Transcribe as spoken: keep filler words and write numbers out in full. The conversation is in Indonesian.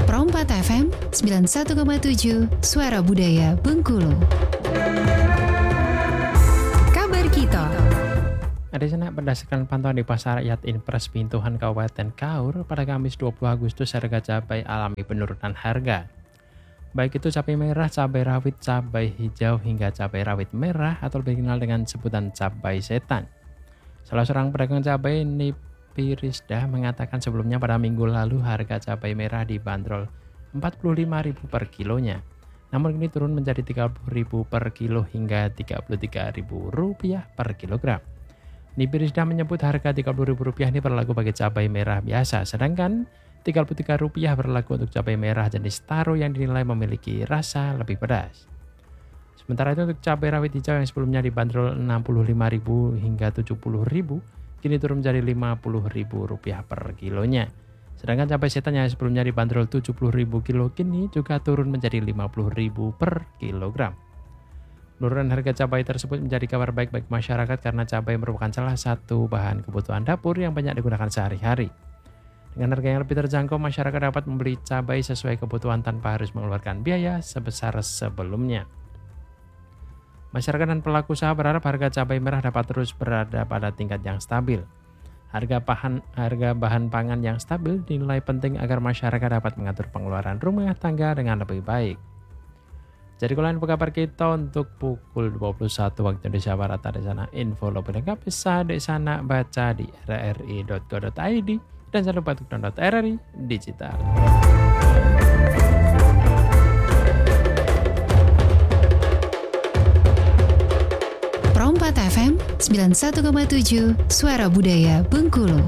Pro empat F M sembilan puluh satu koma tujuh Suara Budaya Bengkulu. Kabar kita. Adesana berdasarkan pantauan di Pasar Rakyat Impres Pintuhan Kabupaten Kaur pada Kamis dua puluh Agustus harga cabai alami penurunan harga. Baik itu cabai merah, cabai rawit, cabai hijau hingga cabai rawit merah atau lebih dikenal dengan sebutan cabai setan. Salah seorang pedagang cabai Nipirisda mengatakan sebelumnya pada minggu lalu harga cabai merah dibanderol empat puluh lima ribu rupiah per kilonya. Namun kini turun menjadi tiga puluh ribu rupiah per kilo hingga tiga puluh tiga ribu rupiah per kilogram. Nipirisda menyebut harga tiga puluh ribu rupiah ini berlaku bagi cabai merah biasa, sedangkan tiga puluh tiga ribu rupiah berlaku untuk cabai merah jenis taro yang dinilai memiliki rasa lebih pedas. Sementara itu untuk cabai rawit hijau yang sebelumnya dibanderol enam puluh lima ribu rupiah hingga tujuh puluh ribu rupiah, kini turun menjadi lima puluh ribu rupiah per kilonya. Sedangkan cabai setan yang sebelumnya dibanderol tujuh puluh ribu kilo kini juga turun menjadi lima puluh ribu per kilogram. Penurunan harga cabai tersebut menjadi kabar baik bagi masyarakat karena cabai merupakan salah satu bahan kebutuhan dapur yang banyak digunakan sehari-hari. Dengan harga yang lebih terjangkau, masyarakat dapat membeli cabai sesuai kebutuhan tanpa harus mengeluarkan biaya sebesar sebelumnya. Masyarakat dan pelaku usaha berharap harga cabai merah dapat terus berada pada tingkat yang stabil. Harga bahan, harga bahan pangan yang stabil dinilai penting agar masyarakat dapat mengatur pengeluaran rumah tangga dengan lebih baik. Jadi kalau info kabar kita untuk pukul dua puluh satu waktu Indonesia Barat, ada sana info lebih lengkap bisa di sana baca di r r i dot co dot i d dan jangan lupa untuk download R R I Digital. Pro empat F M sembilan puluh satu koma tujuh Suara Budaya Bengkulu.